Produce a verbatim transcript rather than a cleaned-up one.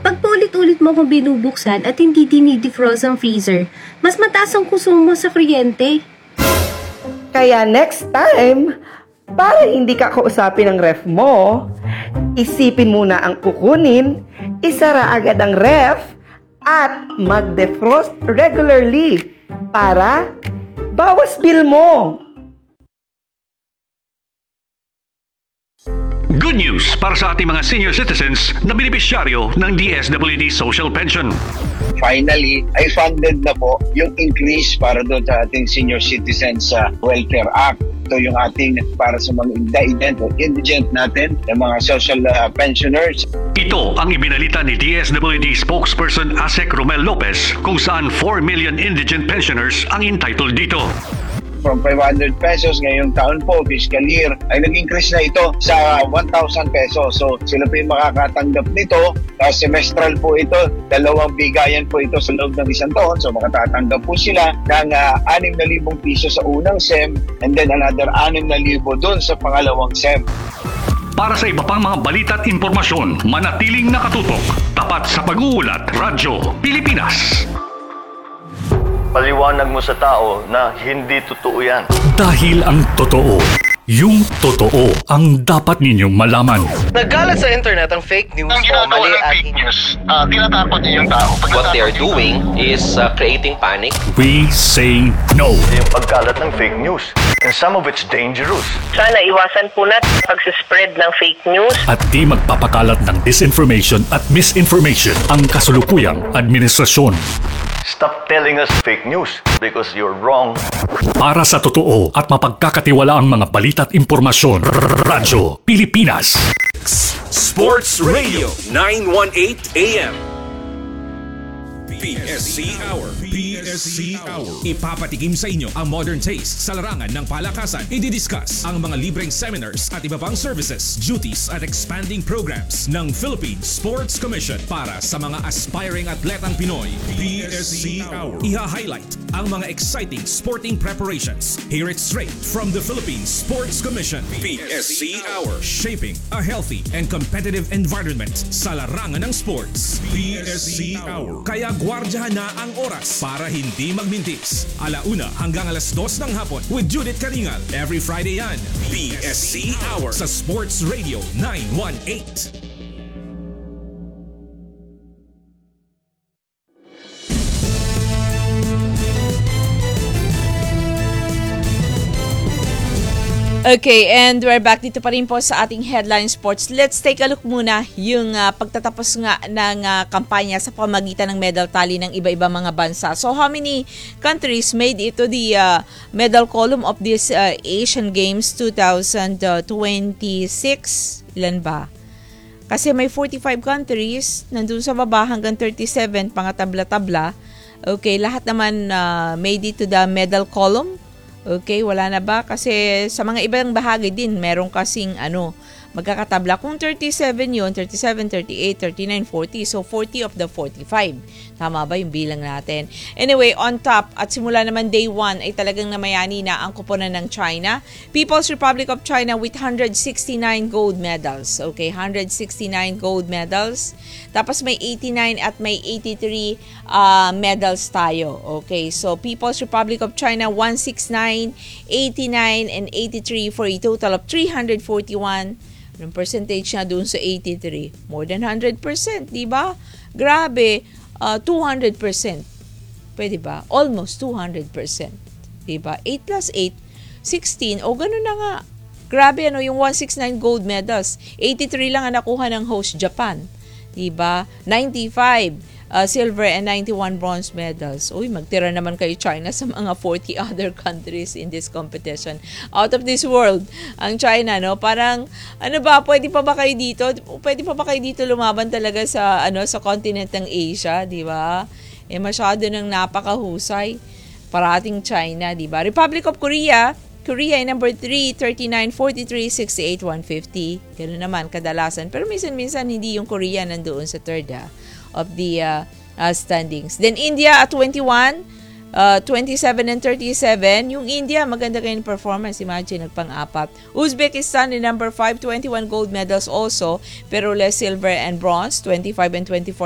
Pag paulit-ulit mo kung binubuksan at hindi dinidefrost ang freezer, mas mataas ang konsumo sa kuryente. Kaya next time, para hindi ka kausapin ng ref mo, isipin muna ang kukunin, isara agad ang ref, at mag-defrost regularly para bawas bill mo. Good news para sa ating mga senior citizens na benepisyaryo ng D S W D Social Pension. Finally, ay funded na po yung increase para doon sa ating Senior Citizens uh, Welfare Act. Ito yung ating para sa mga indigent o indigent natin, yung mga social uh, pensioners. Ito ang ibinalita ni D S W D spokesperson Asek Romel Lopez kung saan four million indigent pensioners ang entitled dito. From five hundred pesos ngayong taon po, fiscal year, ay nag-increase na ito sa one thousand pesos. So sila po yung makakatanggap nito. Uh, semestral po ito, dalawang bigayan po ito sa loob ng isang taon. So makatatanggap po sila ng uh, six thousand piso sa unang S E M and then another six thousand dun sa pangalawang S E M. Para sa iba pang mga balita at impormasyon, manatiling nakatutok. Tapat sa pag-uulat, Radyo Pilipinas. Paliwanag mo sa tao na hindi totoo yan. Dahil ang totoo, yung totoo ang dapat ninyong malaman. Nagkalat sa internet ang fake news Ang o ginagawa mali ng at fake news, uh, tinatakot niyo yung tao. Pag What they are natakot doing is uh, creating panic. We say no. Yung pagkalat ng fake news. And some of it's dangerous. Sana iwasan po natin pag-spread ng fake news. At di magpapakalat ng disinformation at misinformation ang kasulukuyang administrasyon. Stop telling us fake news because you're wrong. Para sa totoo at mapagkakatiwala ang mga balita at impormasyon, Radyo Pilipinas. Sports Radio nine eighteen A M. P S C Hour. P S C Hour. Ipapatikim sa inyo ang modern taste sa larangan ng palakasan. I-discuss ang mga libreng seminars at iba pang services, duties at expanding programs ng Philippine Sports Commission para sa mga aspiring atletang Pinoy. P S C Hour. Iha-highlight ang mga exciting sporting preparations. Hear it straight from the Philippine Sports Commission. P S C Hour. Shaping a healthy and competitive environment sa larangan ng sports. P S C Hour. Kaya gwardyahan na ang oras para hindi magmintis. Alauna hanggang alas dos ng hapon with Judith Karingal. Every Friday yan. P S C Hour sa Sports Radio nine eighteen. Okay, and we're back dito pa rin po sa ating Headline Sports. Let's take a look muna yung uh, pagtatapos nga ng uh, kampanya sa pamagitan ng medal tally ng iba-iba mga bansa. So how many countries made it to the uh, medal column of this uh, Asian Games twenty twenty-six? Ilan ba? Kasi may forty-five countries, nandun sa baba hanggang thirty-seven, pangatabla-tabla. Okay, lahat naman uh, made it to the medal column. Okay, wala na ba? Kasi sa mga ibang bahagi din, meron kasing ano, magkakatabla. Kung thirty-seven yun, thirty-seven, thirty-eight, thirty-nine, forty. So, forty of the forty-five. Tama ba yung bilang natin? Anyway, on top, at simula naman day one, ay talagang namayani na ang kuponan ng China. People's Republic of China with one hundred sixty-nine gold medals. Okay, one hundred sixty-nine gold medals. Tapos may eighty-nine at may eighty-three uh, medals tayo. Okay, so People's Republic of China, one sixty-nine, eighty-nine, and eighty-three for a total of three hundred forty-one. Anong percentage na doon sa eighty-three? More than one hundred percent, di ba? Grabe, uh, two hundred percent. Pwede ba? Almost two hundred percent. Di ba? eight plus eight, sixteen. O, ganun na nga. Grabe, ano, yung one sixty-nine gold medals. eighty-three lang ang nakuha ng host Japan. Di ba? ninety-five uh, silver and ninety-one bronze medals. Uy, magtira naman kayo China sa mga forty other countries in this competition. Out of this world, ang China, no? Parang, ano ba, pwede pa ba kayo dito? Pwede pa ba kayo dito lumaban talaga sa, ano, sa continent ng Asia, di ba? Eh, masyado nang napakahusay. Parating China, di ba? Republic of Korea, Korea ay number three, thirty-nine, forty-three, sixty-eight, one fifty. Ganoon naman kadalasan. Pero minsan-minsan hindi yung Korea nandoon sa third ah, of the uh, uh, standings. Then India at twenty-one, uh, twenty-seven and thirty-seven. Yung India, maganda kayong performance. Imagine, nagpang-apat. Uzbekistan ay number five, twenty-one gold medals also. Pero less silver and bronze, twenty-five and twenty-four